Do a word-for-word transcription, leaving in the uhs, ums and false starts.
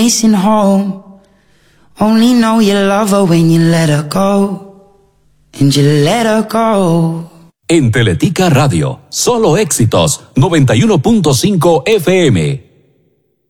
Racing home. Only know you love her when you let her go. And you let her go. En Teletica Radio, solo éxitos, noventa y uno punto cinco F M.